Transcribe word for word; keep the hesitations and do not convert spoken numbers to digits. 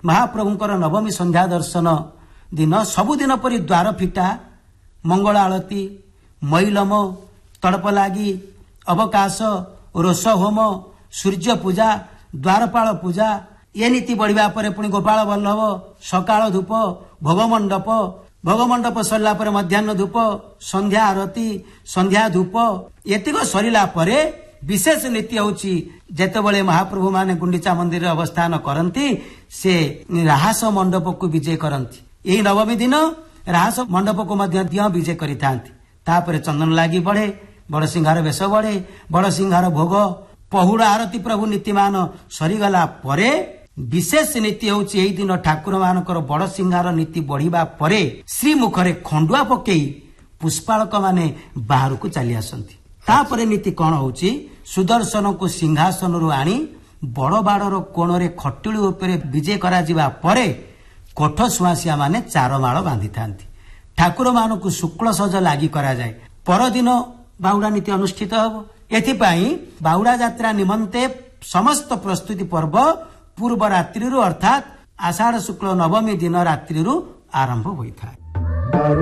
महाप्रभुंकर नवमी संध्या दर्शन दिन सबुदिन परी द्वार फिटा मंगल आलती मैलम तड़प लगी अवकाश रोष होम सूर्य पूजा द्वारपाल पूजा ये नीति बढ़िया पर पुणी गोपाल वल्लभ सकाळ धूप भोगमंडप भोगमंडप सरला पर मध्याह्न धूप संध्या आरती संध्या धूप एतिक सरिला परे विशेष नीति होची जेतेबेले महाप्रभु माने गुंडीचा मंदिर अवस्थान करती से राहस मंडप को विजय करती यही नवमी दिन राहस मंडप को मध्य दिय विजय करिथांती तापर चंदन लागी बढ़े बड़ सिंहार वेश बढ़े बड़ सिंहार भोग पहुड़ा आरती प्रभु नीतिमान सरीगला परे विशेष नीति होची एही दिन ठाकुर मानकर बड़ सिंहार नीति बढ़िबा परे श्रीमुखरे खंडुआ पकेई पुष्पालक माने बाहर को चली आसंती तापरे नीति कौन होची सुदर्शन को सिंहासन रु आनी बड़ बाड़र कोण रे खटुली उपरे विजय करा जिबा परे कोठ सुआसिया माने चार माळ बांधी थांती ठाकुर मानकु शुक्ल सज लागी करा जाए परदिन बाहुडा नीति अनुष्ठित हब एथिपाई बाहुडा यात्रा निमंते समस्त प्रस्तुति पर्व पूर्व रात्रि अर्थात आषाढ़ शुक्ल नवमी दिन रात्रि आरंभ होता है।